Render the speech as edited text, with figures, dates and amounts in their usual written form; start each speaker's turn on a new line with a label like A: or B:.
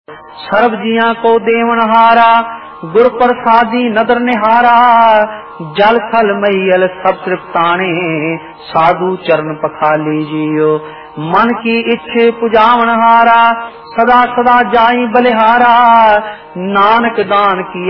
A: सर्व जिया को देवनहारा, गुर प्रसादी नदर निहारा। जल थल मैयल सब तृप्ताने, साधु चरण पखाली जियो। मन की इच्छे पुजावन हारा, सदा सदा जाई बलिहारा। नानक दान किया